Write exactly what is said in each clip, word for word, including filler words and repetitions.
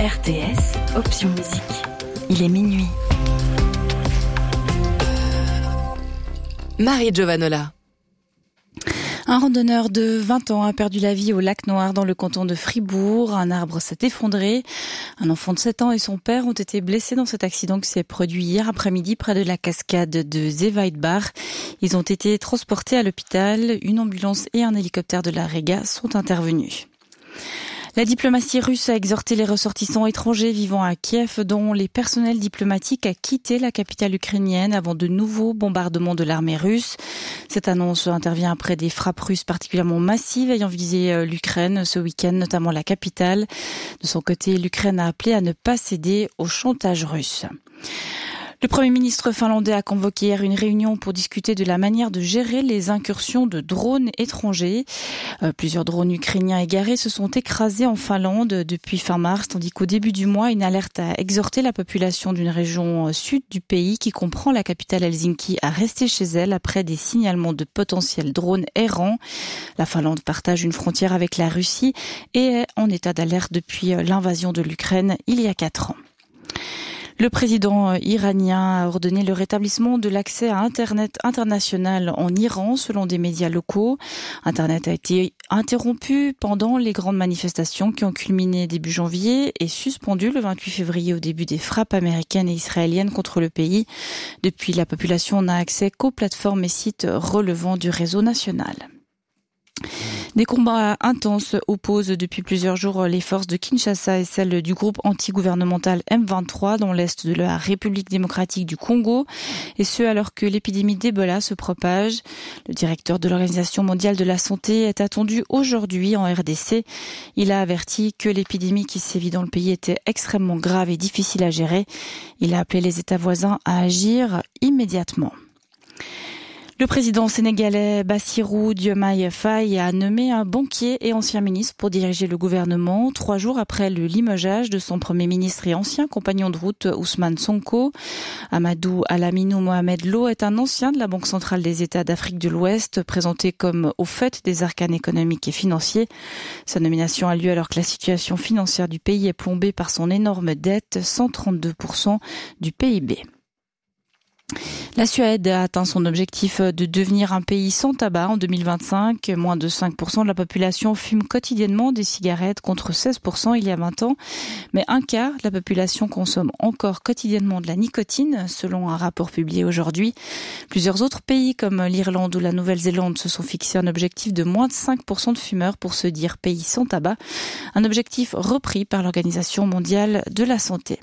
R T S, option musique. Il est minuit. Marie Giovanola. Un randonneur de vingt ans a perdu la vie au lac Noir dans le canton de Fribourg. Un arbre s'est effondré. Un enfant de sept ans et son père ont été blessés dans cet accident qui s'est produit hier après-midi près de la cascade de Zeeweidbach. Ils ont été transportés à l'hôpital. Une ambulance et un hélicoptère de la Rega sont intervenus. La diplomatie russe a exhorté les ressortissants étrangers vivant à Kiev, dont les personnels diplomatiques, à quitter la capitale ukrainienne avant de nouveaux bombardements de l'armée russe. Cette annonce intervient après des frappes russes particulièrement massives ayant visé l'Ukraine ce week-end, notamment la capitale. De son côté, l'Ukraine a appelé à ne pas céder au chantage russe. Le Premier ministre finlandais a convoqué hier une réunion pour discuter de la manière de gérer les incursions de drones étrangers. Euh, plusieurs drones ukrainiens égarés se sont écrasés en Finlande depuis fin mars, tandis qu'au début du mois, une alerte a exhorté la population d'une région sud du pays qui comprend la capitale Helsinki à rester chez elle après des signalements de potentiels drones errants. La Finlande partage une frontière avec la Russie et est en état d'alerte depuis l'invasion de l'Ukraine il y a quatre ans. Le président iranien a ordonné le rétablissement de l'accès à Internet international en Iran, selon des médias locaux. Internet a été interrompu pendant les grandes manifestations qui ont culminé début janvier et suspendu le vingt-huit février au début des frappes américaines et israéliennes contre le pays. Depuis, la population n'a accès qu'aux plateformes et sites relevant du réseau national. Des combats intenses opposent depuis plusieurs jours les forces de Kinshasa et celles du groupe anti-gouvernemental M vingt-trois dans l'est de la République démocratique du Congo, et ce alors que l'épidémie d'Ebola se propage. Le directeur de l'Organisation mondiale de la santé est attendu aujourd'hui en R D C. Il a averti que l'épidémie qui sévit dans le pays était extrêmement grave et difficile à gérer. Il a appelé les États voisins à agir immédiatement. Le président sénégalais Bassirou Diomaye Faye a nommé un banquier et ancien ministre pour diriger le gouvernement, trois jours après le limogeage de son premier ministre et ancien compagnon de route Ousmane Sonko. Amadou Alaminou Mohamed Lo est un ancien de la Banque centrale des États d'Afrique de l'Ouest, présenté comme au fait des arcanes économiques et financiers. Sa nomination a lieu alors que la situation financière du pays est plombée par son énorme dette, cent trente-deux pour cent du P I B. La Suède a atteint son objectif de devenir un pays sans tabac en deux mille vingt-cinq. Moins de cinq pour cent de la population fume quotidiennement des cigarettes contre seize pour cent il y a vingt ans. Mais un quart de la population consomme encore quotidiennement de la nicotine, selon un rapport publié aujourd'hui. Plusieurs autres pays comme l'Irlande ou la Nouvelle-Zélande se sont fixés un objectif de moins de cinq pour cent de fumeurs pour se dire pays sans tabac. Un objectif repris par l'Organisation mondiale de la santé.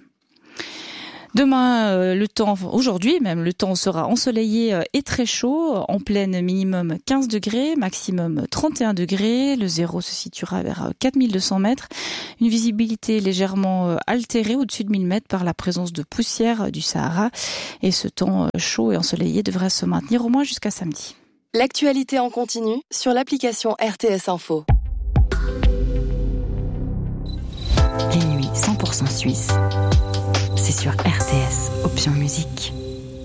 Demain, euh, le temps, aujourd'hui même, le temps sera ensoleillé euh, et très chaud. En pleine, minimum quinze degrés, maximum trente et un degrés. Le zéro se situera vers euh, quatre mille deux cents mètres. Une visibilité légèrement euh, altérée au-dessus de mille mètres par la présence de poussière euh, du Sahara. Et ce temps euh, chaud et ensoleillé devrait se maintenir au moins jusqu'à samedi. L'actualité en continu sur l'application R T S Info. Les nuits cent pour cent suisses. C'est sur R T S, option musique.